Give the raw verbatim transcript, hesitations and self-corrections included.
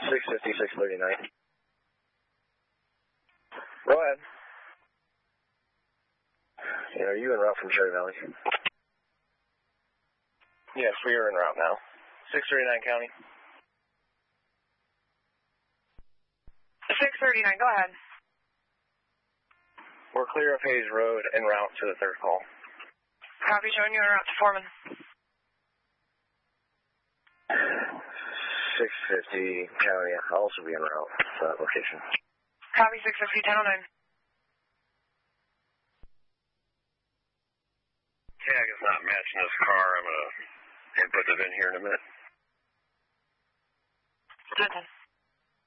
six fifty, six thirty-nine. Go ahead. Yeah, are you en route from Cherry Valley? Yes, we are en route now. six thirty-nine County. six thirty-nine, go ahead. We're clear of Hayes Road en route to the third call. Copy, showing you en route to Foreman. six fifty County, I'll also be en route to that location. Copy, six fifty, ten oh nine. Tag is not matching this car. I'm going to put it in here in a minute. ten ten.